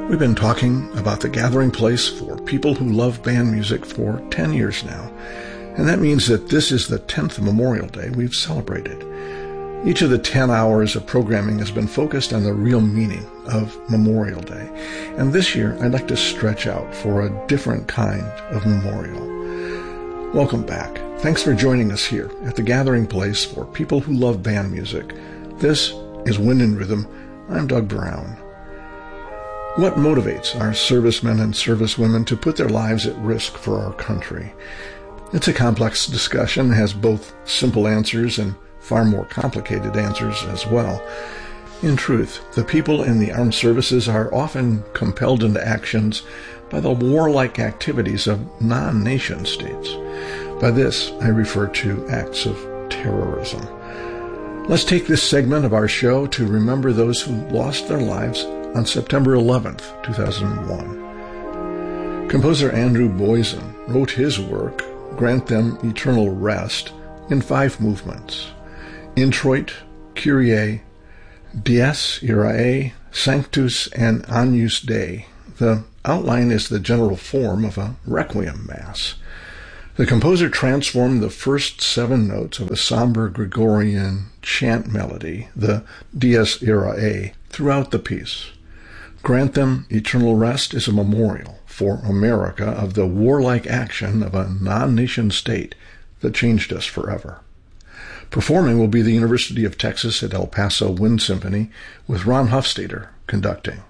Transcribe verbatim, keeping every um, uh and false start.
We've been talking about the gathering place for people who love band music for ten years now, and that means that this is the tenth Memorial Day we've celebrated. Each of the ten hours of programming has been focused on the real meaning of Memorial Day, and this year I'd like to stretch out for a different kind of memorial. Welcome back. Thanks for joining us here at the gathering place for people who love band music. This is Wind and Rhythm. I'm Doug Brown. What motivates our servicemen and servicewomen to put their lives at risk for our country? It's a complex discussion, has both simple answers and far more complicated answers as well. In truth, the people in the armed services are often compelled into actions by the warlike activities of non-nation states. By this, I refer to acts of terrorism. Let's take this segment of our show to remember those who lost their lives on September eleventh, two thousand one. Composer Andrew Boysen wrote his work, Grant Them Eternal Rest, in five movements: Introit, Kyrie, Dies Irae, Sanctus, and Agnus Dei. The outline is the general form of a requiem mass. The composer transformed the first seven notes of a somber Gregorian chant melody, the Dies Irae, throughout the piece. Grant Them Eternal Rest is a memorial for America of the warlike action of a non-nation state that changed us forever. Performing will be the University of Texas at El Paso Wind Symphony with Ron Hufstadter conducting.